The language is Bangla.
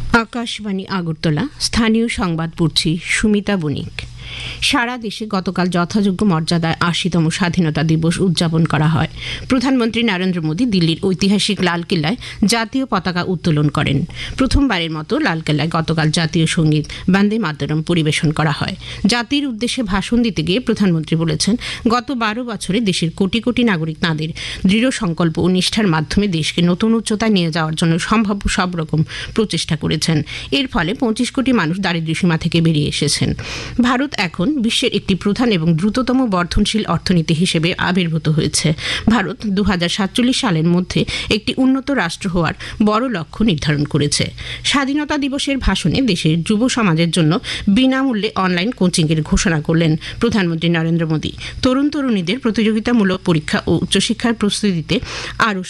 আকাশবাণী আগরতলা, স্থানীয় সংবাদ পড়ছি সুমিতা বণিক। সারা দেশে গতকাল যথাযোগ্য মর্যাদায় ৮০তম স্বাধীনতা দিবস উদযাপন করা হয়। প্রধানমন্ত্রী নরেন্দ্র মোদী দিল্লির ঐতিহাসিক লালকেল্লায় জাতীয় পতাকা উত্তোলন করেন। প্রথমবারের মতো লালকেল্লায় গতকাল জাতীয় সঙ্গীত বন্দে মাতরম পরিবেশন করা হয়। জাতির উদ্দেশ্যে ভাষণ দিতে গিয়ে প্রধানমন্ত্রী বলেছেন, গত ১২ বছরে দেশের কোটি কোটি নাগরিক তাঁদের দৃঢ় সংকল্প ও নিষ্ঠার মাধ্যমে দেশকে নতুন উচ্চতায় নিয়ে যাওয়ার জন্য সম্ভাব্য সব রকম প্রচেষ্টা করেছেন। এর ফলে ২৫ কোটি মানুষ দারিদ্র্যসীমা থেকে বেরিয়ে এসেছেন। ভারত এখন বিশ্বের একটি প্রধান এবং দ্রুততম বর্ধনশীল অর্থনীতি হিসেবে আবির্ভূত হয়েছে। ভারত ২০৪৭ সালের মধ্যে একটি উন্নত রাষ্ট্র হওয়ার বড় লক্ষ্য নির্ধারণ করেছে। স্বাধীনতা দিবসের ভাষণে দেশের যুব সমাজের জন্য বিনামূল্যে অনলাইন কোচিংয়ের ঘোষণা করলেন প্রধানমন্ত্রী নরেন্দ্র মোদী। তরুণ তরুণীদের প্রতিযোগিতামূলক পরীক্ষা ও উচ্চশিক্ষার প্রস্তুতিতে আরও